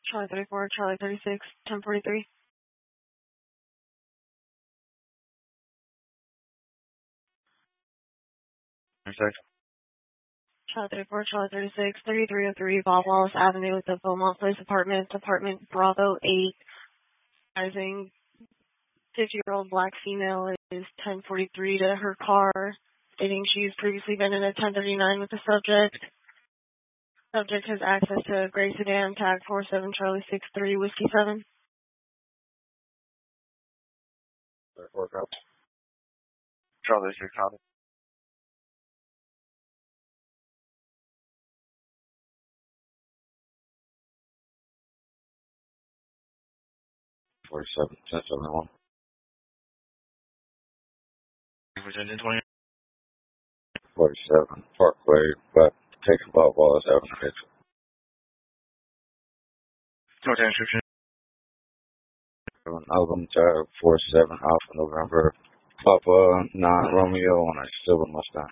Charlie 34, Charlie 36, 1043. Charlie 34, Charlie 36, 3303 Bob Wallace Avenue with the Beaumont Place Apartment, Apartment Bravo 8. Rising 50-year-old black female is 1043 to her car, stating she's previously been in a 1039 with the subject. Subject has access to a gray sedan, tag 47 Charlie 63 Whiskey 7. 34 cops. Charlie 6 Honda. 47, 1071. Virginia 20. 47, Parkway, but taking Bob Wallace Avenue. No transcription. Album tag 47 Alpha November. Papa 9 Romeo on a silver Mustang.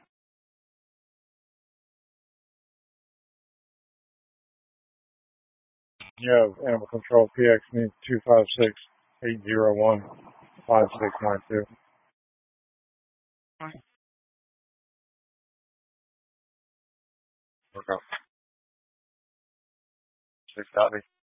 Yeah, Animal Control PX means 256-801-5692. Okay. 6 copy.